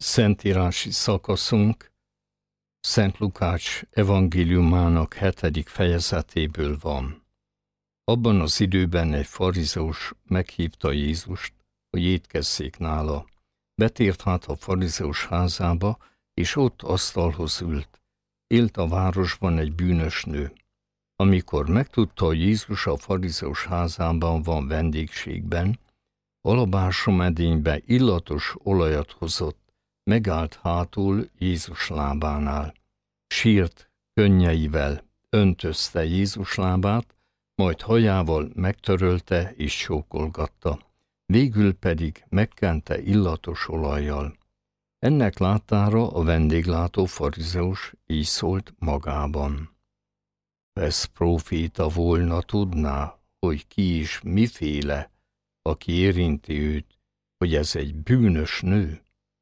Szentírási szakaszunk Szent Lukács evangéliumának 7. fejezetéből van. Abban az időben egy farizeus meghívta Jézust, hogy étkezzék nála. Betért hát a farizeus házába, és ott asztalhoz ült. Élt a városban egy bűnös nő. Amikor megtudta, hogy Jézus a farizeus házában van vendégségben, alabársomedénybe illatos olajat hozott, megállt hátul Jézus lábánál. Sírt könnyeivel öntözte Jézus lábát, majd hajával megtörölte és csókolgatta, végül pedig megkente illatos olajjal. Ennek látára a vendéglátó farizeus így szólt magában: ha ez próféta volna, tudná, hogy ki is miféle, aki érinti őt, hogy ez egy bűnös nő.